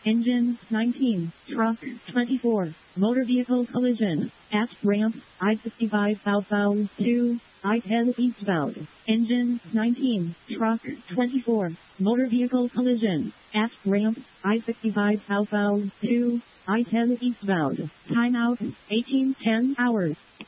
Engine 19, truck 24, motor vehicle collision at ramp I-65 southbound to I-10 eastbound. Engine 19, truck 24, motor vehicle collision at ramp I-65 southbound to I-10 eastbound. Timeout 18:10 hours.